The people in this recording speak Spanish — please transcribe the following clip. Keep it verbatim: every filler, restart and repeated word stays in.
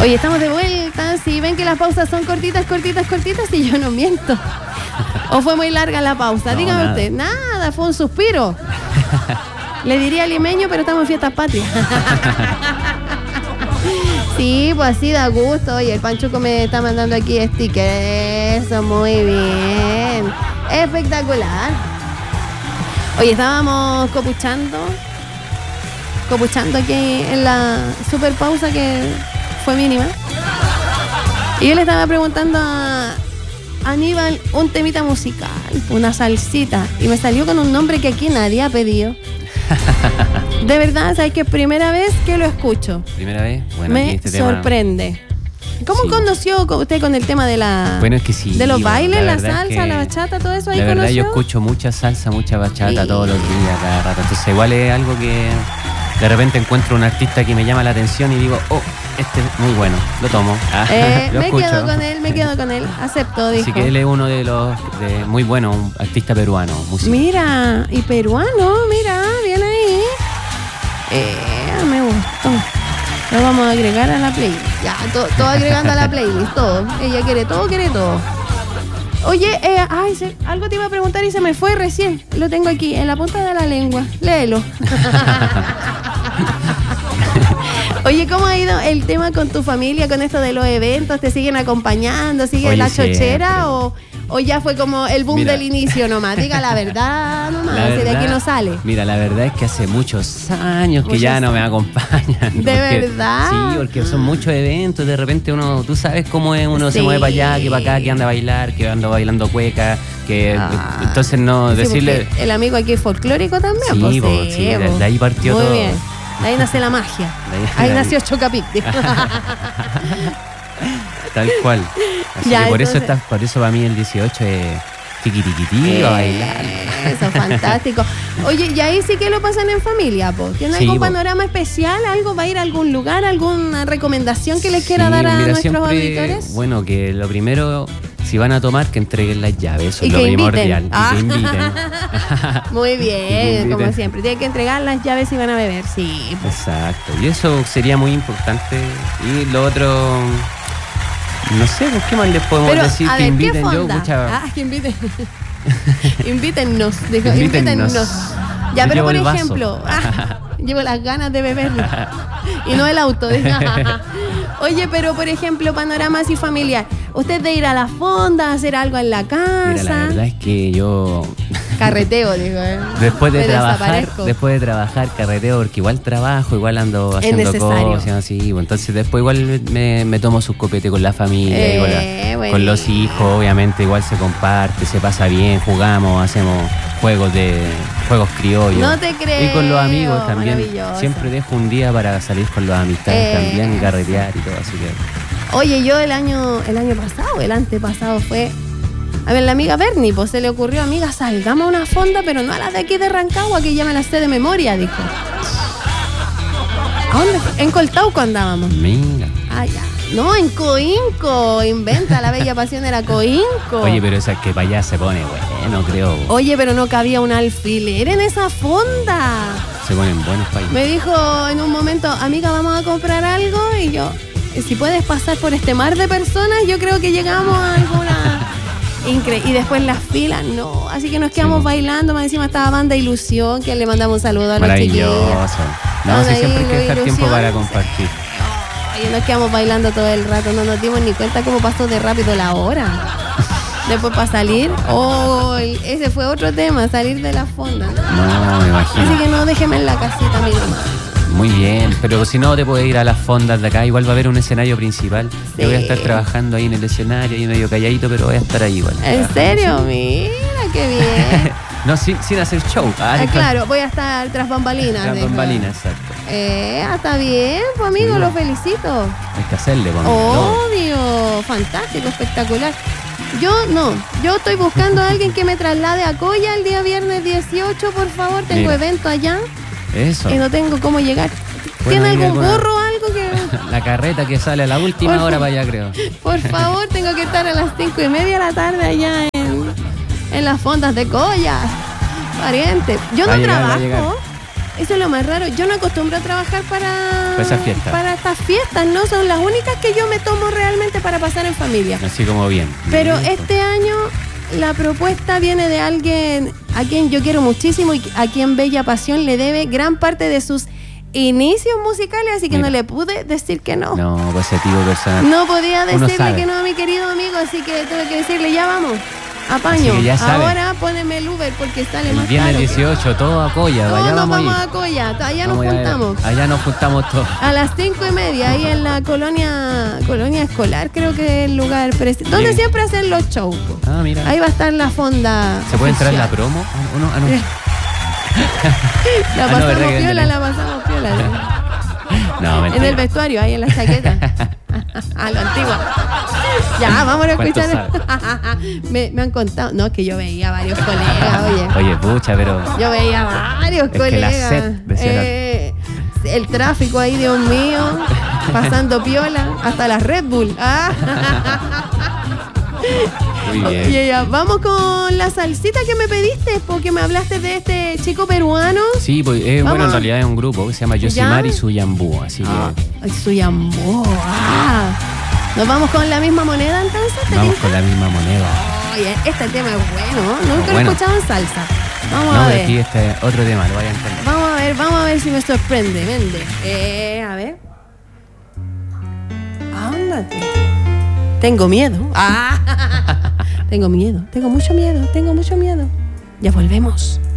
Oye, estamos de vuelta. Si ven que las pausas son cortitas, cortitas, cortitas, y yo no miento. ¿O fue muy larga la pausa? No, Dígame nada. usted. Nada, fue un suspiro. Le diría limeño, pero estamos en fiestas patrias. Sí, pues así da gusto. Oye, el Panchuco me está mandando aquí sticker. Eso, muy bien. Espectacular. Oye, estábamos copuchando. Copuchando aquí en la super pausa que fue mínima. Y yo le estaba preguntando a Aníbal un temita musical, una salsita. Y me salió con un nombre que aquí nadie ha pedido. De verdad, ¿sabes qué? Primera vez que lo escucho. Primera vez, bueno, Me aquí este tema. sorprende. ¿Cómo Sí. conoció usted con el tema de la Bueno, es que sí. de los bueno, bailes, la, verdad es salsa, que- la bachata, todo eso ahí La verdad, conoció? yo escucho mucha salsa, mucha bachata Sí. todos los días, cada rato. Entonces, igual es algo que de repente encuentro un artista que me llama la atención y digo, oh, este es muy bueno, lo tomo. Ah, Eh, lo me escucho. quedo con él, me quedo con él. Acepto, dijo. Así que él es uno de los de, muy bueno, un artista peruano, músico. Mira, y peruano, mira, bien ahí. Eh, me gustó. Lo vamos a agregar a la playlist. Ya, to- todo agregando a la playlist, todo. Ella quiere todo, quiere todo. Oye, eh, ay, se- algo te iba a preguntar y se me fue recién. Lo tengo aquí, en la punta de la lengua. Léelo. Oye, ¿cómo ha ido el tema con tu familia, con esto de los eventos? ¿Te siguen acompañando? ¿Sigue Oye, la siempre. chochera o, o ya fue como el boom Mira. del inicio nomás? Diga la verdad nomás, La si de verdad- aquí no sale. Mira, la verdad es que hace muchos años que Muchos ya no me años. acompañan. ¿De verdad? Sí, porque son muchos eventos. De repente uno, tú sabes cómo es, uno se Sí. mueve para allá, que para acá, que anda a bailar, que anda bailando cueca, que Ah. entonces no Sí, decirle. porque el amigo aquí es folclórico también. Sí, pues, po, sí, de- po. de ahí partió Muy todo. bien. De ahí nace la magia. De ahí- Ahí de ahí. nació Chocapic. Tal cual. Así Ya, que por eso entonces- está, por eso para mí el dieciocho es tiquitiquití, a bailar. Eso, fantástico. Oye, y ahí sí que lo pasan en familia, po. ¿Tiene Sí, algún po. panorama especial? ¿Algo va a ir a algún lugar? ¿Alguna recomendación que les quiera Sí, dar a mira, nuestros siempre, auditores? Bueno, que lo primero, si van a tomar, que entreguen las llaves, eso Y es lo que inviten. primordial. Ah. Y que inviten. Muy Y que bien, como inviten. siempre. Tienen que entregar las llaves y van a beber, sí. po. Exacto. Y eso sería muy importante. Y lo otro, no sé, pues, ¿qué más les podemos Pero, decir? a Que ver, ¿qué inviten yo, fonda? pucha, Ah, que inviten. Invítennos, dijo, Invítennos. invítennos. Ya, Yo pero llevo por el vaso. ejemplo, ah, llevo las ganas de beber y no el auto. dijo. Oye, pero por ejemplo, panorama así familiar. ¿Usted de ir a la fonda, hacer algo en la casa? mira, la verdad es que yo Carreteo, digo. ¿eh? después de Me trabajar, desaparezco. después de trabajar carreteo, porque igual trabajo, igual ando haciendo necesario. cosas así, pues, entonces después igual me, me tomo sus copetes con la familia, Eh, y con, la- buenísimo. con los hijos, obviamente igual se comparte, se pasa bien, jugamos, hacemos juegos de juegos criollos. No te creo. Y con los amigos también. Maravilloso. Siempre dejo un día para salir con los amistades Eh, también y carretear y todo, así que Oye, yo el año, el año pasado, el antepasado fue. A ver, la amiga Bernie, pues se le ocurrió, amiga, salgamos a una fonda, pero no a las de aquí de Rancagua, que ya me las sé de memoria, dijo. ¿A dónde fue? En Coltauco andábamos. mira. Ah, ya. No, en Coinco. Inventa, la bella pasión era Coinco. Oye, pero esa que para allá se pone bueno, creo. Oye, pero no cabía un alfiler en esa fonda. Se ponen buenos países. Me dijo en un momento, amiga, vamos a comprar algo. Y yo, si puedes pasar por este mar de personas, yo creo que llegamos a alguna. Incre y después las filas, no. Así que nos quedamos Sí, po. bailando. Más encima estaba Banda Ilusión, que le mandamos un saludo a los chiquillos. Maravilloso. No, Estaban sí, ahí, siempre hay que dejar ilusión. tiempo para compartir. Oye, nos quedamos bailando todo el rato. No nos dimos ni cuenta cómo pasó de rápido la hora. Después para salir, oh, ese fue otro tema, salir de la fonda. No, me Así imagino. que no, déjeme en la casita, mi mamá. Muy bien, pero si no te puedes ir a las fondas de acá, igual va a haber un escenario principal. Sí. Yo voy a estar trabajando ahí en el escenario, ahí medio calladito, pero voy a estar ahí igual. ¿En serio? Mira, qué bien. No, sin, sin hacer show. Ah, Ah, claro, voy a estar tras bambalinas. Las dijo. bambalinas, exacto. Eh, ah, está bien, pues amigo, Sí, lo no. felicito. Hay que hacerle, pues, amigo. Obvio, fantástico, espectacular. Yo no, yo estoy buscando a alguien que me traslade a Coya el día viernes dieciocho, por favor. Tengo Mira. evento allá Eso. y no tengo cómo llegar. Bueno, ¿Tiene ahí algún alguna- burro o algo que...? La carreta que sale a la última Por hora favor. para allá, creo. Por favor, tengo que estar a las cinco y media de la tarde allá en, en las fondas de Coya. Pariente. Yo Va no a llegar, va a llegar. trabajo. Eso es lo más raro. Yo no acostumbro a trabajar para... Para esa fiesta. Para esta las fiestas no son las únicas que yo me tomo realmente para pasar en familia. Así como bien. Pero bien, este año la propuesta viene de alguien a quien yo quiero muchísimo y a quien Bella Pasión le debe gran parte de sus inicios musicales, así que Mira. no le pude decir que no. No, pues ese tipo de personal. No podía Uno decirle sabe. que no a mi querido amigo, así que tuve que decirle, ya vamos, apaño. Así que ya sabe. Ahora poneme el Uber porque sale El más viernes caro. dieciocho, todo a Coya, Todos allá nos vamos, vamos a a ir. Coya, allá nos Vamos a ir. juntamos. Allá nos juntamos todos. A las cinco y media, ahí en la colonia colonia escolar, creo que es el lugar preci- donde Bien. siempre hacen los shows. po. Ah, mira. Ahí va a estar la fonda. ¿Se puede entrar en la oficial. promo? Ah, no, ah, no. La Ah, no, pasamos verdad que piola, venden. la pasamos piola. No, mentira. En el vestuario, ahí en la chaqueta. A lo antiguo. Ya, vamos a ¿Cuánto escuchar. me, me han contado. No, es que yo veía varios colegas, oye. Oye, pucha, pero Yo veía varios Es que la colegas. sed, decía la- Eh, el tráfico ahí, Dios mío. Pasando piola. Hasta la Red Bull. Ah. muy bien. Oye, ya, vamos con la salsita que me pediste, porque me hablaste de este chico peruano. Sí, pues eh, bueno, Vamos. en realidad es un grupo que se llama Yosimar y Suyambú, así que Ah, ay, Suyambó. Ah. Nos vamos con la misma moneda entonces. ¿te vamos tinca? con la misma moneda. Oye, este tema es bueno, ¿no? Nunca Bueno. lo he escuchado en salsa. Vamos No, a pero ver. aquí este otro tema, lo vayan a entender. Vamos a ver, vamos a ver si me sorprende. Vende. Eh, a ver. Ándate. Tengo miedo. Ah. Tengo miedo, tengo mucho miedo, tengo mucho miedo. Ya volvemos.